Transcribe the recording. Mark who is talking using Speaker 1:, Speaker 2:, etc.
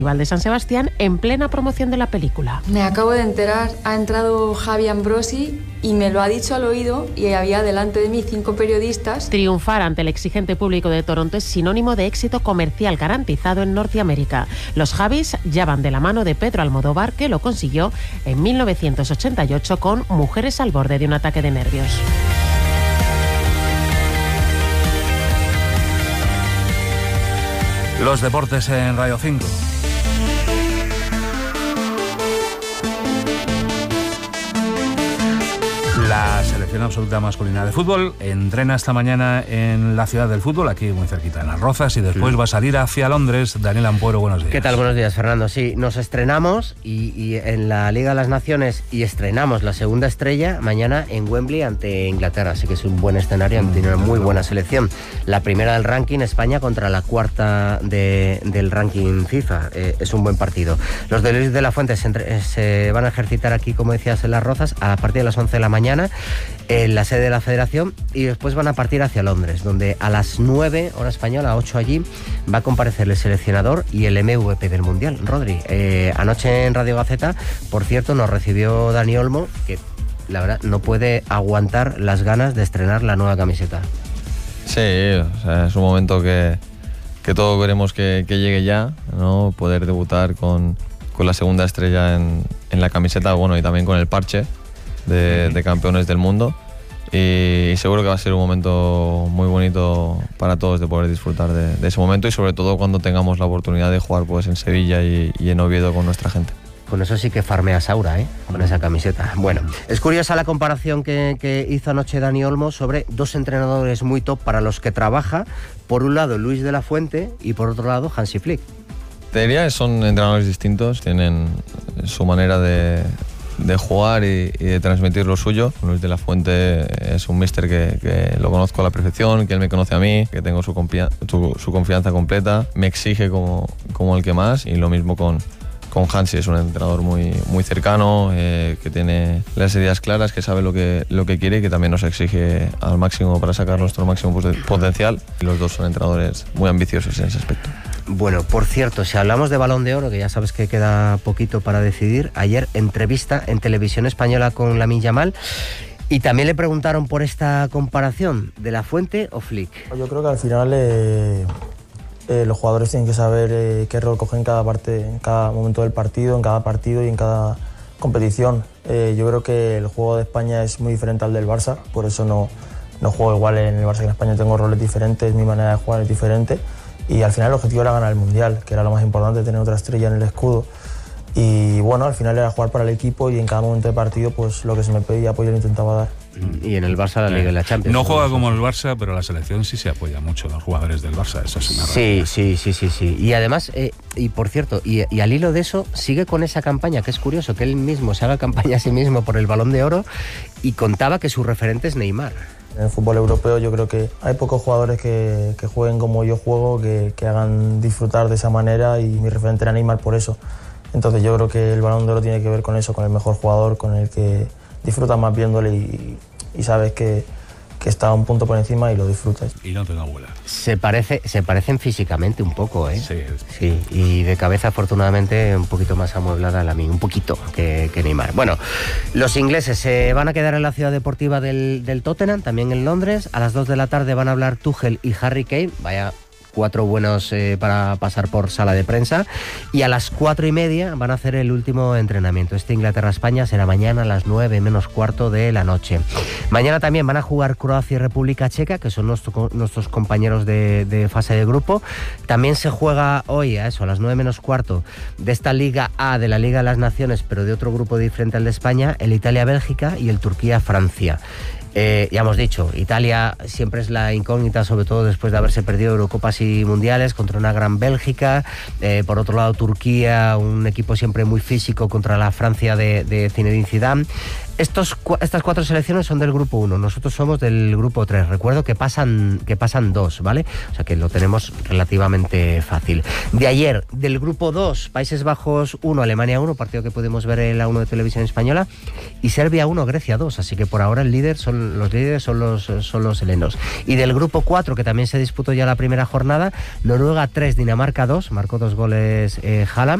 Speaker 1: Festival de San Sebastián en plena promoción de la película.
Speaker 2: Me acabo de enterar, ha entrado Javi Ambrosi y me lo ha dicho al oído y había delante de mí 5 periodistas.
Speaker 1: Triunfar ante el exigente público de Toronto es sinónimo de éxito comercial garantizado en Norteamérica. Los Javis ya van de la mano de Pedro Almodóvar, que lo consiguió en 1988 con Mujeres al borde de un ataque de nervios.
Speaker 3: Los deportes en Radio 5. La selección absoluta masculina de fútbol entrena esta mañana en la ciudad del fútbol, aquí muy cerquita, en Las Rozas, y después va a salir hacia Londres. Daniel Ampuero, buenos días.
Speaker 4: ¿Qué tal? Buenos días, Fernando. Sí, nos estrenamos y en la Liga de las Naciones y estrenamos la segunda estrella mañana en Wembley ante Inglaterra, así que es un buen escenario, tiene una muy buena selección. La primera del ranking, España, contra la cuarta del ranking FIFA. Es un buen partido. Los de Luis de la Fuente se van a ejercitar aquí, como decías, en Las Rozas, a partir de las 11 de la mañana, en la sede de la Federación, y después van a partir hacia Londres, donde a las 9, hora española, 8 allí, va a comparecer el seleccionador y el MVP del Mundial, Rodri. Anoche en Radio Gaceta, por cierto, nos recibió Dani Olmo, que la verdad no puede aguantar las ganas de estrenar la nueva camiseta.
Speaker 5: Sí, o sea, es un momento que todos queremos que llegue ya, ¿no? Poder debutar con la segunda estrella en la camiseta, bueno, y también con el parche de campeones del mundo, y seguro que va a ser un momento muy bonito para todos de poder disfrutar de ese momento, y sobre todo cuando tengamos la oportunidad de jugar pues en Sevilla y en Oviedo con nuestra gente.
Speaker 4: Con eso sí que farmeas aura, con esa camiseta. Bueno, es curiosa la comparación que hizo anoche Dani Olmo sobre dos entrenadores muy top para los que trabaja. Por un lado Luis de la Fuente y por otro lado Hansi Flick.
Speaker 5: Te diría que son entrenadores distintos, tienen su manera de jugar y de transmitir lo suyo. Luis de la Fuente es un míster que lo conozco a la perfección, que él me conoce a mí, que tengo su confianza completa, me exige como el que más, y lo mismo con Hansi. Es un entrenador muy cercano, que tiene las ideas claras, que sabe lo que quiere y que también nos exige al máximo para sacar nuestro máximo potencial. Y los dos son entrenadores muy ambiciosos en ese aspecto.
Speaker 4: Bueno, por cierto, si hablamos de Balón de Oro, que ya sabes que queda poquito para decidir, ayer entrevista en Televisión Española con Lamine Yamal, y también le preguntaron por esta comparación, ¿de la Fuente o Flick?
Speaker 6: Yo creo que al final los jugadores tienen que saber qué rol cogen en cada parte, en cada momento del partido, en cada partido y en cada competición. Yo creo que el juego de España es muy diferente al del Barça, por eso no juego igual en el Barça que en España. Tengo roles diferentes, mi manera de jugar es diferente, y al final el objetivo era ganar el Mundial, que era lo más importante, tener otra estrella en el escudo. Y bueno, al final era jugar para el equipo, y en cada momento de partido pues lo que se me pedía apoyo lo intentaba dar.
Speaker 4: Y en el Barça la Liga y la Champions.
Speaker 3: No juega como el Barça, pero la selección sí se apoya mucho a los jugadores del Barça, eso es una
Speaker 4: realidad. Sí. Y además, y por cierto, y al hilo de eso, sigue con esa campaña, que es curioso, que él mismo se haga campaña a sí mismo por el Balón de Oro, y contaba que su referente es Neymar.
Speaker 6: En el fútbol europeo yo creo que hay pocos jugadores que jueguen como yo juego, que hagan disfrutar de esa manera, y mi referente era Neymar por eso. Entonces yo creo que el Balón de Oro tiene que ver con eso, con el mejor jugador, con el que disfrutas más viéndole y sabes que está un punto por encima y lo disfrutas.
Speaker 3: Y no te da abuela.
Speaker 4: Se parecen físicamente un poco, ¿eh?
Speaker 3: Sí.
Speaker 4: Y de cabeza, afortunadamente, un poquito más amueblada un poquito que Neymar. Bueno, los ingleses se van a quedar en la ciudad deportiva del Tottenham, también en Londres. A las 2 de la tarde van a hablar Tuchel y Harry Kane. Vaya 4 buenos para pasar por sala de prensa, y a las 4:30 van a hacer el último entrenamiento. Inglaterra-España será mañana a las 9:15 de la noche. Mañana también van a jugar Croacia y República Checa, que son nuestros compañeros de fase de grupo. También se juega hoy a las 9:15 de esta Liga A, de la Liga de las Naciones, pero de otro grupo diferente al de España, el Italia-Bélgica y el Turquía-Francia. Ya hemos dicho, Italia siempre es la incógnita, sobre todo después de haberse perdido Eurocopas y Mundiales contra una gran Bélgica. Por otro lado, Turquía, un equipo siempre muy físico contra la Francia de Zinedine Zidane. Estas 4 selecciones son del grupo 1, nosotros somos del grupo 3. Recuerdo que pasan 2, ¿vale? O sea que lo tenemos relativamente fácil. De ayer, del grupo 2, Países Bajos 1, Alemania 1, partido que pudimos ver en la 1 de Televisión Española, y Serbia 1, Grecia 2. Así que por ahora los líderes son los helenos. Y del grupo 4, que también se disputó ya la primera jornada, Noruega 3, Dinamarca 2, marcó 2 goles Haaland.